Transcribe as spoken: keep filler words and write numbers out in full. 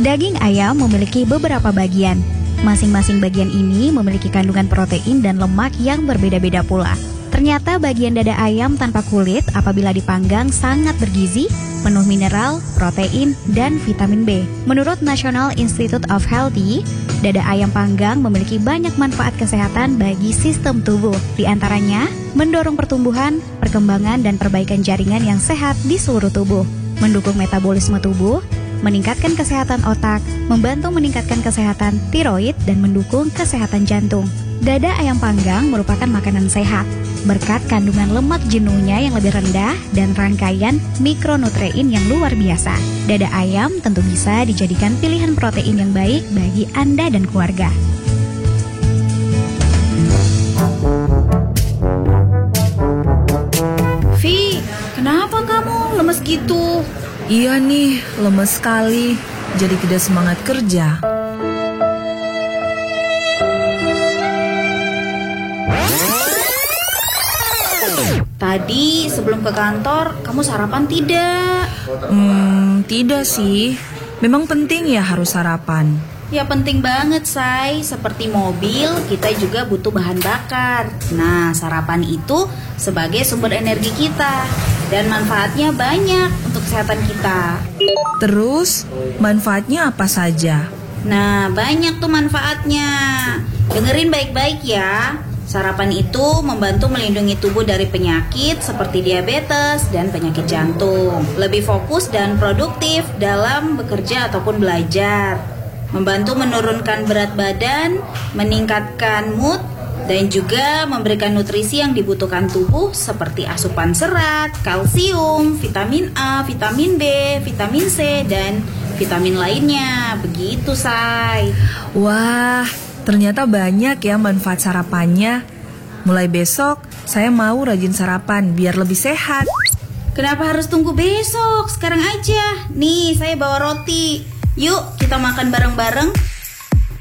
Daging ayam memiliki beberapa bagian. Masing-masing bagian ini memiliki kandungan protein dan lemak yang berbeda-beda pula. Ternyata bagian dada ayam tanpa kulit apabila dipanggang sangat bergizi, penuh mineral, protein, dan vitamin B. Menurut National Institute of Healthy, dada ayam panggang memiliki banyak manfaat kesehatan bagi sistem tubuh. Di antaranya, mendorong pertumbuhan, perkembangan, dan perbaikan jaringan yang sehat di seluruh tubuh, mendukung metabolisme tubuh, meningkatkan kesehatan otak, membantu meningkatkan kesehatan tiroid, dan mendukung kesehatan jantung. Dada ayam panggang merupakan makanan sehat, berkat kandungan lemak jenuhnya yang lebih rendah dan rangkaian mikronutrien yang luar biasa. Dada ayam tentu bisa dijadikan pilihan protein yang baik bagi Anda dan keluarga. Vi, kenapa kamu lemes gitu? Iya nih, lemes sekali. Jadi tidak semangat kerja. Tadi sebelum ke kantor, kamu sarapan tidak? Hmm, tidak sih. Memang penting ya harus sarapan. Ya penting banget, Say. Seperti mobil, kita juga butuh bahan bakar. Nah, sarapan itu sebagai sumber energi kita. Dan manfaatnya banyak untuk kesehatan kita. Terus, manfaatnya apa saja? Nah, banyak tuh manfaatnya. Dengerin baik-baik ya. Sarapan itu membantu melindungi tubuh dari penyakit seperti diabetes dan penyakit jantung. Lebih fokus dan produktif dalam bekerja ataupun belajar. Membantu menurunkan berat badan, meningkatkan mood, dan juga memberikan nutrisi yang dibutuhkan tubuh seperti asupan serat, kalsium, vitamin A, vitamin B, vitamin C, dan vitamin lainnya. Begitu, Say. Wah, ternyata banyak ya manfaat sarapannya. Mulai besok, saya mau rajin sarapan biar lebih sehat. Kenapa harus tunggu besok? Sekarang aja. Nih, saya bawa roti. Yuk, kita makan bareng-bareng.